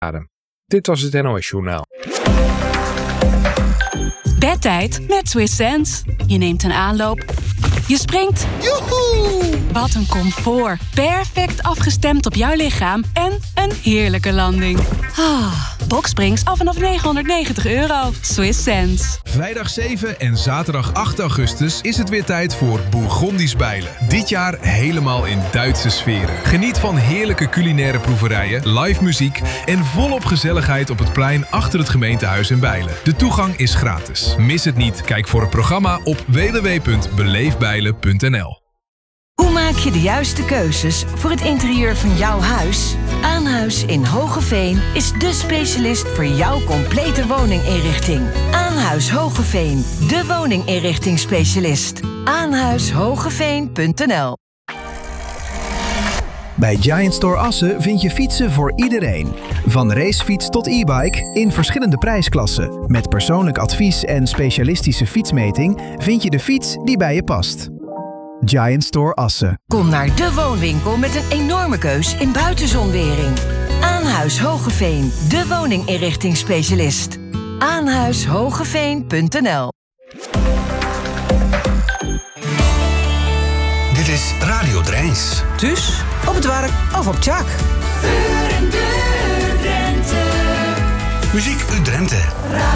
Dit was het NOS Journaal. Bedtijd met Swiss Sense. Je neemt een aanloop. Je springt. Joehoe! Wat een comfort. Perfect afgestemd op jouw lichaam en een heerlijke landing. Boxsprings af vanaf €990. Swiss Sense. Vrijdag 7 en zaterdag 8 augustus is het weer tijd voor Bourgondisch Bijlen. Dit jaar helemaal in Duitse sferen. Geniet van heerlijke culinaire proeverijen, live muziek en volop gezelligheid op het plein achter het gemeentehuis in Bijlen. De toegang is gratis. Mis het niet. Kijk voor het programma op www.beleefbijlen.nl. Hoe maak je de juiste keuzes voor het interieur van jouw huis? Aanhuis in Hoogeveen is dé specialist voor jouw complete woninginrichting. Aanhuis Hoogeveen, de woninginrichtingsspecialist. Aanhuishogeveen.nl. Bij Giant Store Assen vind je fietsen voor iedereen. Van racefiets tot e-bike in verschillende prijsklassen. Met persoonlijk advies en specialistische fietsmeting vind je de fiets die bij je past. Giant Store Assen. Kom naar de woonwinkel met een enorme keus in buitenzonwering. Aanhuis Hoogeveen, de woninginrichtingsspecialist. Aanhuishogeveen.nl. Dit is Radio Drijns. Dus op het werk of op Tjak. Muziek uit Drenthe.